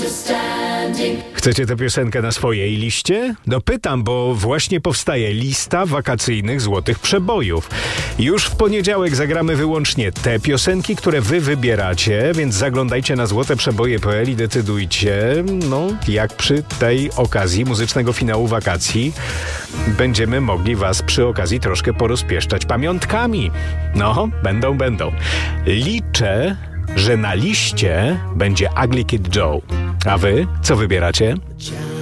Chcecie tę piosenkę na swojej liście? No pytam, bo właśnie powstaje lista wakacyjnych złotych przebojów. Już w poniedziałek zagramy wyłącznie te piosenki, które wy wybieracie, więc zaglądajcie na złoteprzeboje.pl i decydujcie, jak przy tej okazji muzycznego finału wakacji będziemy mogli was przy okazji troszkę porozpieszczać pamiątkami. Będą. Liczę, że na liście będzie Ugly Kid Joe. A wy co wybieracie?